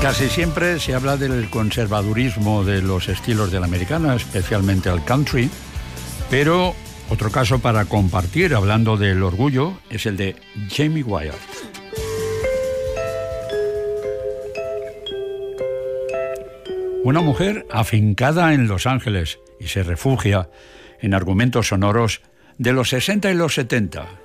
Casi siempre se habla del conservadurismo de los estilos de la americana, especialmente el country, pero otro caso para compartir, hablando del orgullo, es el de Jamie Wyatt. Una mujer afincada en Los Ángeles y se refugia en argumentos sonoros de los 60 y los 70,